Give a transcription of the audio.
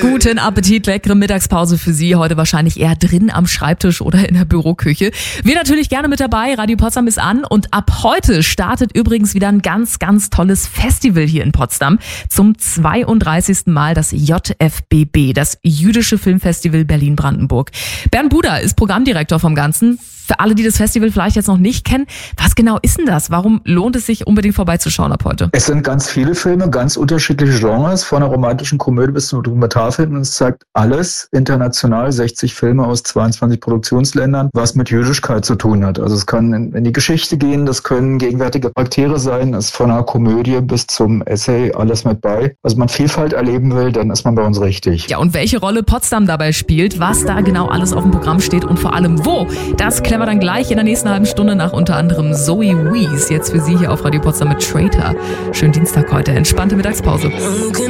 Guten Appetit, leckere Mittagspause für Sie. Heute wahrscheinlich eher drin am Schreibtisch oder in der Büroküche. Wir natürlich gerne mit dabei. Radio Potsdam ist an und ab heute startet übrigens wieder ein ganz, ganz tolles Festival hier in Potsdam. Zum 32. Mal das JFBB, das Jüdische Filmfestival Berlin-Brandenburg. Bernd Buder ist Programmdirektor vom Ganzen. Für alle, die das Festival vielleicht jetzt noch nicht kennen, was genau ist denn das? Warum lohnt es sich unbedingt vorbeizuschauen ab heute? Es sind ganz viele Filme, ganz unterschiedliche Genres, von einer romantischen Komödie bis zu einem Dokumentarfilm. Und es zeigt alles international, 60 Filme aus 22 Produktionsländern, was mit Jüdischkeit zu tun hat. Also es kann in die Geschichte gehen, das können gegenwärtige Charaktere sein, es ist von einer Komödie bis zum Essay alles mit bei. Also man Vielfalt erleben will, dann ist man bei uns richtig. Ja, und welche Rolle Potsdam dabei spielt, was da genau alles auf dem Programm steht und vor allem wo, das klären wir dann gleich in der nächsten halben Stunde nach unter anderem Zoe Wees. Jetzt für Sie hier auf Radio Potsdam mit Traitor. Schönen Dienstag heute, entspannte Mittagspause.